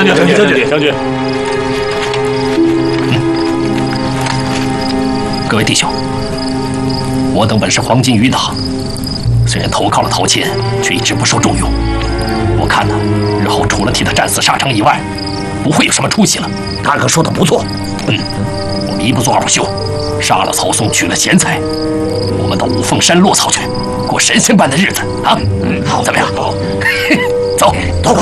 将军。 各位弟兄，我等本是黄巾余党，虽然投靠了陶谦，却一直不受重用。我看呢，日后除了替他战死沙场以外，不会有什么出息了。 大哥说的不错。 我们一不做二不休，杀了曹嵩，取了贤才，我们到五凤山落草去，过神仙般的日子啊！好，怎么样？好，走。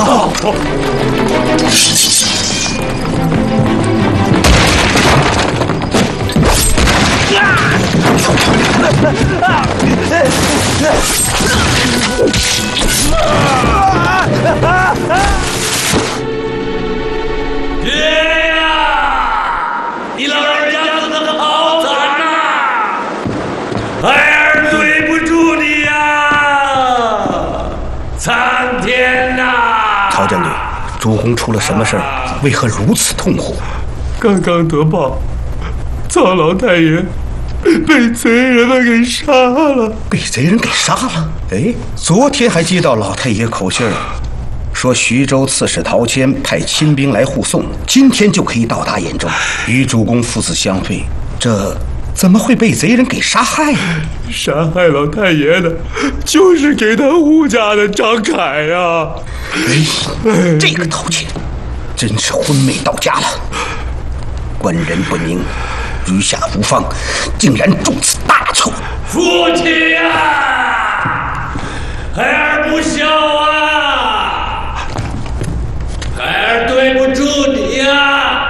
爹呀！你老人家死得好惨呐！孩儿对不住你呀！苍天呐！ 曹将军，主公出了什么事儿？为何如此痛苦？ 刚刚得报，曹老太爷被贼人们给杀了。 被贼人给杀了？哎，昨天还接到老太爷口信儿，说徐州刺史陶谦派亲兵来护送，今天就可以到达兖州，与主公父子相会。这怎么会被贼人给杀害呢？ 杀害老太爷的，就是给他护驾的张凯呀！ 哎，这个陶谦真是昏昧到家了，官人不明，余下无方，竟然中此大错。 父亲呀，孩儿不孝啊，孩儿对不住你呀！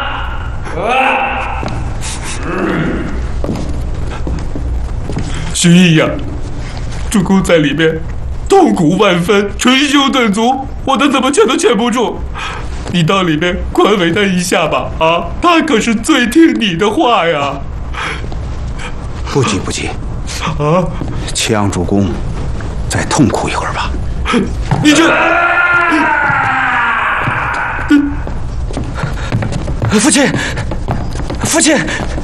徐毅呀，主公在里面痛苦万分，捶胸顿足，我的怎么劝都劝不住。你到里面宽慰他一下吧，啊，他可是最听你的话呀。 不急， 啊， 且让主公再痛苦一会儿吧。 你这，父亲，